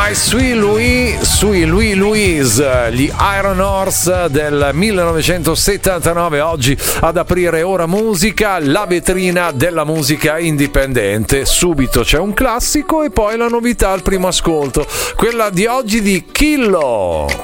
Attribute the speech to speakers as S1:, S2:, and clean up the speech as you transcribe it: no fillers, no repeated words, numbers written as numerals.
S1: My Sweet Louise, gli Iron Horse del 1979, oggi ad aprire Ora Musica, la vetrina della musica indipendente. Subito c'è un classico e poi la novità al primo ascolto, quella di oggi di Killo.